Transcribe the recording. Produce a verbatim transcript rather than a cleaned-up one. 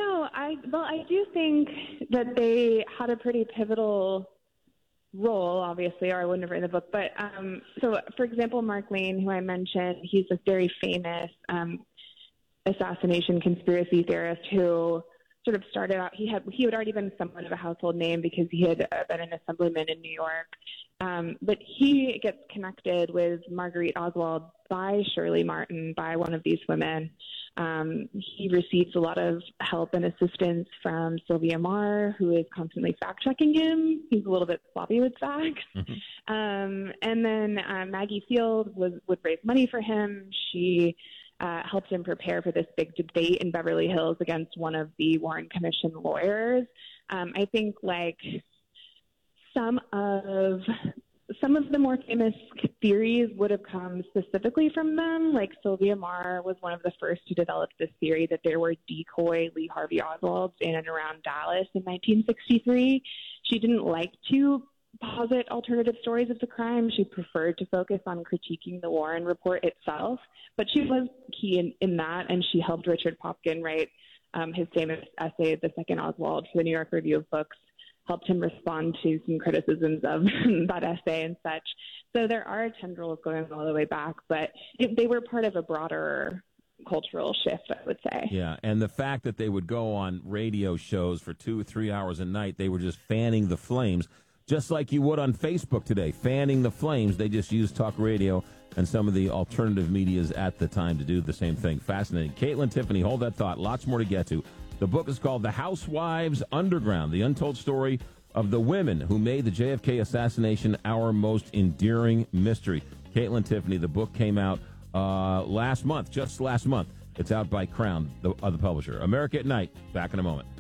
know, I well, I do think that they had a pretty pivotal role, obviously, or I wouldn't have written the book. But um, so, for example, Mark Lane, who I mentioned, he's a very famous um, assassination conspiracy theorist who sort of started out. He had he had already been somewhat of a household name because he had uh, been an assemblyman in New York. Um, but he gets connected with Marguerite Oswald by Shirley Martin, by one of these women. Um, he receives a lot of help and assistance from Sylvia Marr, who is constantly fact-checking him. He's a little bit sloppy with facts. Mm-hmm. Um, and then uh, Maggie Field was, would raise money for him. She uh, helped him prepare for this big debate in Beverly Hills against one of the Warren Commission lawyers. Um, I think, like, some of some of the more famous theories would have come specifically from them. Like Sylvia Marr was one of the first to develop this theory that there were decoy Lee Harvey Oswalds in and around Dallas in nineteen sixty-three. She didn't like to posit alternative stories of the crime. She preferred to focus on critiquing the Warren report itself, but she was key in, in that, and she helped Richard Popkin write um, his famous essay, The Second Oswald, for the New York Review of Books, helped him respond to some criticisms of that essay and such. So there are tendrils going all the way back, but it, they were part of a broader cultural shift, I would say. Yeah, and the fact that they would go on radio shows for two or three hours a night, they were just fanning the flames, just like you would on Facebook today, fanning the flames. They just used talk radio and some of the alternative medias at the time to do the same thing. Fascinating. Caitlin Tiffany, hold that thought. Lots more to get to. The book is called The Housewives Underground, the untold story of the women who made the J F K assassination our most endearing mystery. Caitlin Tiffany, the book came out uh, last month, just last month. It's out by Crown, the, uh, the publisher. America at Night, back in a moment.